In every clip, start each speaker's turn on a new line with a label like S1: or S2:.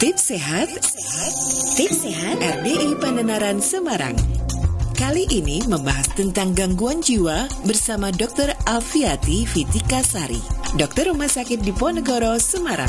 S1: Tips sehat, tips sehat RDI Pandenaran Semarang. Kali ini membahas tentang gangguan jiwa bersama Dr. Alfiati Fitika Sari, dokter Rumah Sakit Diponegoro, Semarang.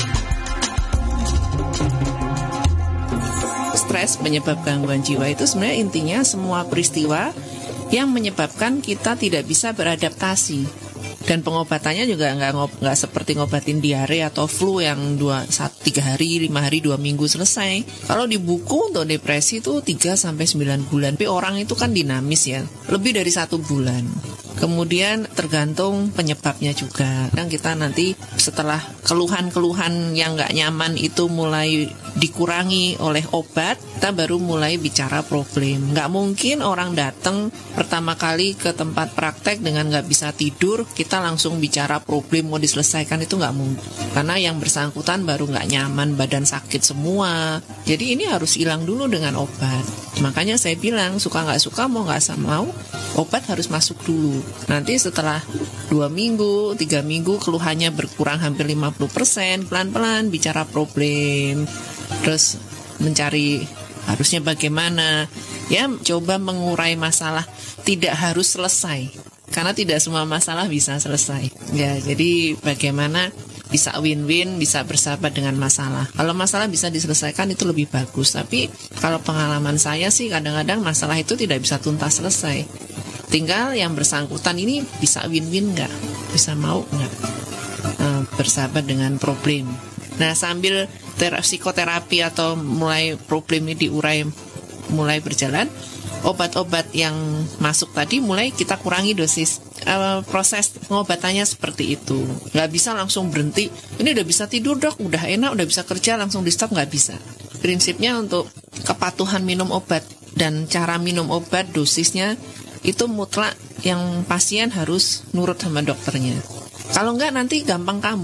S2: Stres penyebab gangguan jiwa itu sebenarnya intinya semua peristiwa yang menyebabkan kita tidak bisa beradaptasi. Dan pengobatannya juga nggak seperti ngobatin diare atau flu yang 3 hari, 5 hari, 2 minggu selesai. Kalau di buku untuk depresi itu 3-9 bulan. Tapi orang itu kan dinamis ya, lebih dari 1 bulan. Kemudian tergantung penyebabnya juga. Dan kita nanti setelah keluhan-keluhan yang nggak nyaman itu mulai dikurangi oleh obat, kita baru mulai bicara problem. Nggak mungkin orang datang pertama kali ke tempat praktek dengan nggak bisa tidur, kita langsung bicara problem mau diselesaikan, itu nggak mungkin. Karena yang bersangkutan baru nggak nyaman, badan sakit semua. Jadi ini harus hilang dulu dengan obat. Makanya saya bilang, suka nggak suka, mau nggak mau, obat harus masuk dulu. Nanti setelah 2 minggu, 3 minggu keluhannya berkurang hampir 50%, pelan-pelan bicara problem. Terus mencari harusnya bagaimana. Ya, coba mengurai masalah. Tidak harus selesai. Karena tidak semua masalah bisa selesai. Ya, jadi bagaimana bisa win-win, bisa bersahabat dengan masalah. Kalau masalah bisa diselesaikan itu lebih bagus. Tapi kalau pengalaman saya sih kadang-kadang masalah itu tidak bisa tuntas selesai. Tinggal yang bersangkutan ini bisa win-win nggak? Bisa mau nggak bersahabat dengan problem. Nah, sambil psikoterapi atau mulai problem ini diurai, mulai berjalan, obat-obat yang masuk tadi mulai kita kurangi dosis. Proses pengobatannya seperti itu. Nggak bisa langsung berhenti. Ini udah bisa tidur dok, udah enak, udah bisa kerja, langsung di stop, nggak bisa. Prinsipnya untuk kepatuhan minum obat dan cara minum obat, dosisnya itu mutlak yang pasien harus nurut sama dokternya. Kalau enggak nanti gampang kambuh.